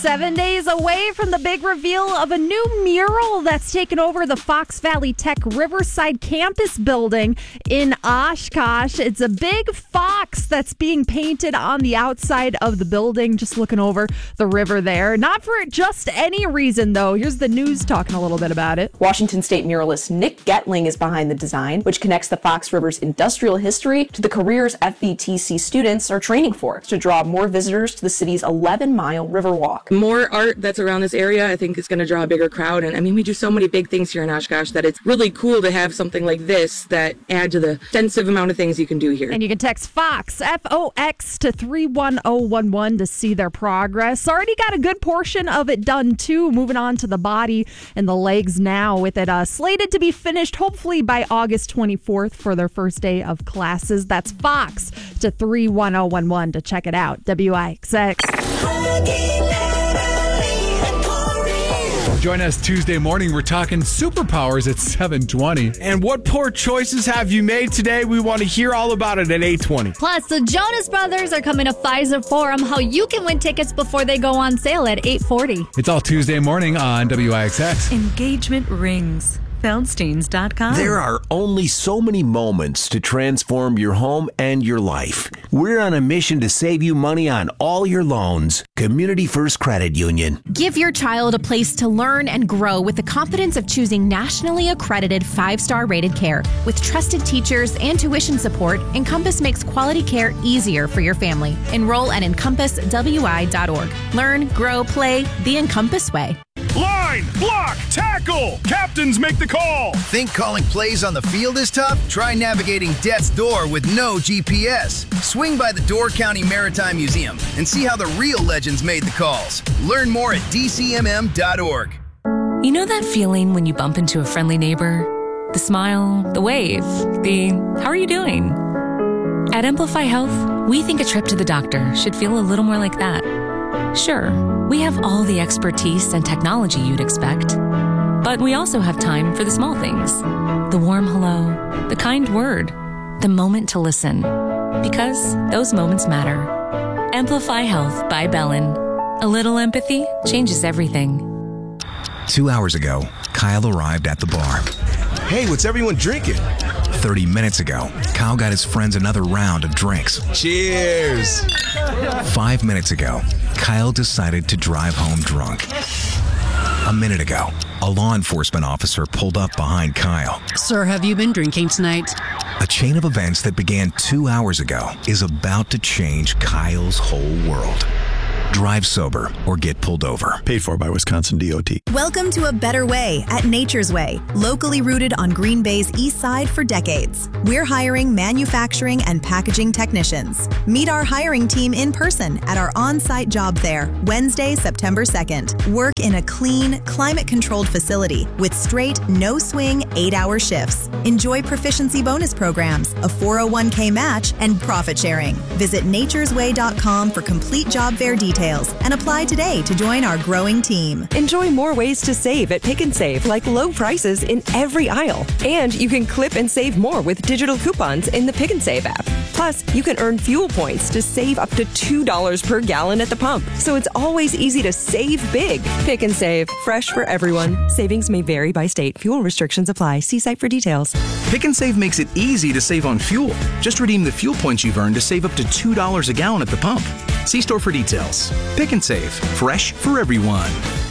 7 days away from the big reveal of a new mural that's taken over the Fox Valley Tech Riverside campus building in Oshkosh. It's a big fox that's being painted on the outside of the building, just looking over the river there. Not for just any reason, though. Here's the news talking a little bit about it. Washington State muralist Nick Getling is behind the design, which connects the Fox River's industrial history to the careers FVTC students are training for, to draw more visitors to the city's 11-mile Riverwalk. More art that's around this area, I think, is going to draw a bigger crowd. And I mean, we do so many big things here in Oshkosh that it's really cool to have something like this that add to the extensive amount of things you can do here. And you can text FOX, F-O-X, to 31011 to see their progress. Already got a good portion of it done, too. Moving on to the body and the legs now, with it slated to be finished hopefully by August 24th for their first day of classes. That's FOX to 31011 to check it out. WIXX. Join us Tuesday morning. We're talking superpowers at 7:20. And what poor choices have you made today? We want to hear all about it at 8:20. Plus, the Jonas Brothers are coming to Pfizer Forum. How you can win tickets before they go on sale at 8:40. It's all Tuesday morning on WIXX. Engagement rings. Feldsteins.com. There are only so many moments to transform your home and your life. We're on a mission to save you money on all your loans. Community First Credit Union. Give your child a place to learn and grow with the confidence of choosing nationally accredited 5-star rated care. With trusted teachers and tuition support, Encompass makes quality care easier for your family. Enroll at encompasswi.org. Learn, grow, play the Encompass way. Line, block, tackle. Captains make the call. Think calling plays on the field is tough? Try navigating death's door with no GPS. Swing by the Door County Maritime Museum and see how the real legends made the calls. Learn more at dcmm.org. You know that feeling when you bump into a friendly neighbor? The smile, the wave, the how are you doing? At Amplify Health, we think a trip to the doctor should feel a little more like that. Sure, we have all the expertise and technology you'd expect, but we also have time for the small things. The warm hello, the kind word, the moment to listen, because those moments matter. Amplify Health by Bellin. A little empathy changes everything. 2 hours ago, Kyle arrived at the bar. Hey, what's everyone drinking? 30 minutes ago, Kyle got his friends another round of drinks. Cheers! 5 minutes ago, Kyle decided to drive home drunk. A minute ago, a law enforcement officer pulled up behind Kyle. Sir, have you been drinking tonight? A chain of events that began 2 hours ago is about to change Kyle's whole world. Drive sober or get pulled over. Paid for by Wisconsin DOT. Welcome to A Better Way at Nature's Way, locally rooted on Green Bay's east side for decades. We're hiring manufacturing and packaging technicians. Meet our hiring team in person at our on-site job fair, Wednesday, September 2nd. Work in a clean, climate-controlled facility with straight, no-swing, 8-hour shifts. Enjoy proficiency bonus programs, a 401k match, and profit sharing. Visit naturesway.com for complete job fair details and apply today to join our growing team. Enjoy more ways to save at Pick and Save, like low prices in every aisle. And you can clip and save more with digital coupons in the Pick and Save app. Plus, you can earn fuel points to save up to $2 per gallon at the pump. So it's always easy to save big. Pick and Save, fresh for everyone. Savings may vary by state. Fuel restrictions apply. See site for details. Pick and Save makes it easy to save on fuel. Just redeem the fuel points you've earned to save up to $2 a gallon at the pump. See store for details. Pick and Save, fresh for everyone.